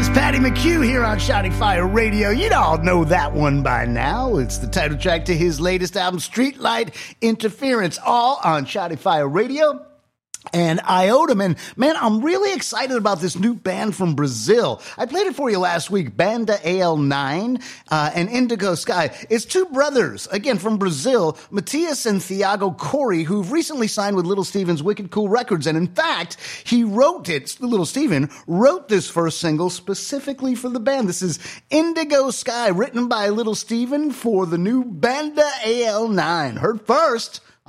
Patty McHugh here on Shouting Fire Radio. You all know that one by now. It's the title track to his latest album, Streetlight Interference, all on Shouting Fire Radio and Iota. And man, I'm really excited about this new band from Brazil. I played it for you last week, Banda AL9 and Indigo Sky. It's two brothers, again, from Brazil, Matias and Thiago Corey, who've recently signed with Little Steven's Wicked Cool Records. And in fact, Little Steven wrote this first single specifically for the band. This is Indigo Sky, written by Little Steven for the new Banda AL9. Heard first